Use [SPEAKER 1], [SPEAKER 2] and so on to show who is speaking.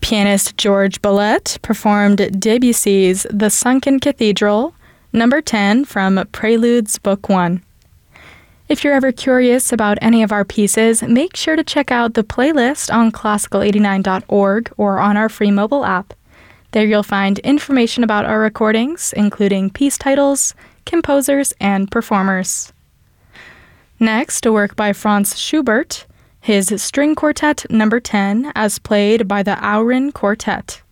[SPEAKER 1] Pianist George Bolet performed Debussy's The Sunken Cathedral, number 10 from Preludes Book 1. If you're ever curious about any of our pieces, make sure to check out the playlist on classical89.org or on our free mobile app. There you'll find information about our recordings, including piece titles, composers, and performers. Next, a work by Franz Schubert, his String Quartet number 10, as played by the Aurin Quartet.